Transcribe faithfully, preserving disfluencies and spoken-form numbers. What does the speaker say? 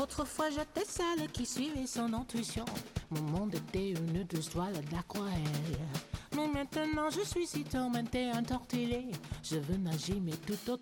Autrefois j'étais celle qui suivait son intuition. Mon monde était une douce toile d'aquarelle. Mais maintenant je suis si tourmentée, entortillée. Je veux nager mais tout autant